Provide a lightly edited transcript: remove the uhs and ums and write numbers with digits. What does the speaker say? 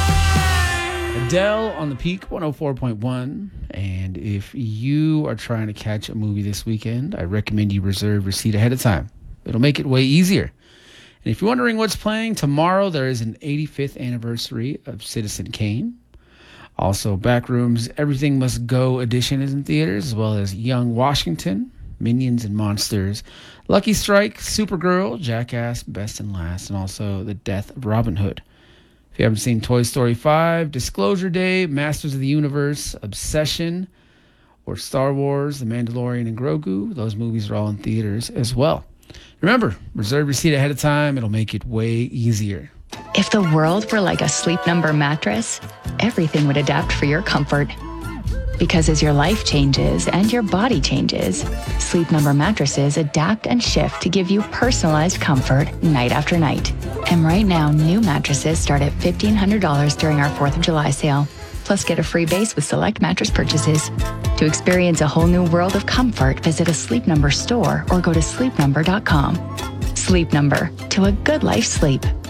Adele on the Peak 104.1. And if you are trying to catch a movie this weekend, I recommend you reserve your seat ahead of time. It'll make it way easier. And if you're wondering what's playing, tomorrow there is an 85th anniversary of Citizen Kane. Also, Backrooms Everything Must Go edition is in theaters, as well as Young Washington, Minions and Monsters, Lucky Strike, Supergirl, Jackass, Best and Last, and also The Death of Robin Hood. If you haven't seen Toy Story 5, Disclosure Day, Masters of the Universe, Obsession, or Star Wars, The Mandalorian and Grogu, those movies are all in theaters as well. Remember, reserve your seat ahead of time. It'll make it way easier. If the world were like a Sleep Number mattress, everything would adapt for your comfort. Because as your life changes and your body changes, Sleep Number mattresses adapt and shift to give you personalized comfort night after night. And right now, new mattresses start at $1,500 during our 4th of July sale. Plus, get a free base with select mattress purchases. To experience a whole new world of comfort, visit a Sleep Number store or go to sleepnumber.com. Sleep Number, to a good life sleep.